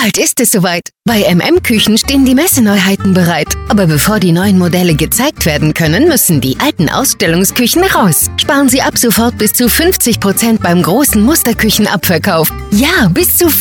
Bald ist es soweit. Bei MM-Küchen stehen die Messeneuheiten bereit. Aber bevor die neuen Modelle gezeigt werden können, müssen die alten Ausstellungsküchen raus. Sparen Sie ab sofort bis zu 50% beim großen Musterküchenabverkauf. Ja, bis zu